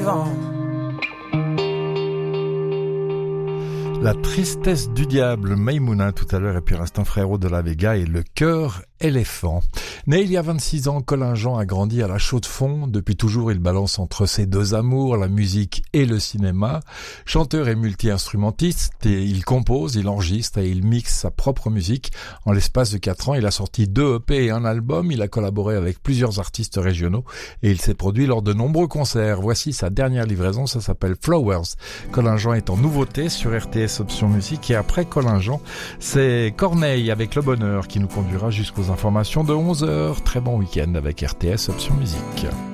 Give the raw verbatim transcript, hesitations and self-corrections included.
vivant. La tristesse du diable, Maïmouna tout à l'heure, et puis Instant Frérot de la Vega et Le cœur éléphant. Né il y a vingt-six ans, Colin Jean a grandi à la Chaux-de-Fonds. Depuis toujours, il balance entre ses deux amours, la musique et le cinéma. Chanteur et multi-instrumentiste, et il compose, il enregistre et il mixe sa propre musique. En l'espace de quatre ans, il a sorti deux E P et un album. Il a collaboré avec plusieurs artistes régionaux et il s'est produit lors de nombreux concerts. Voici sa dernière livraison, ça s'appelle Flowers. Colin Jean est en nouveauté sur R T S Option Musique, et après Colin Jean, c'est Corneille avec Le Bonheur qui nous conduira jusqu'aux informations de onze heures. Très bon week-end avec R T S Option Musique.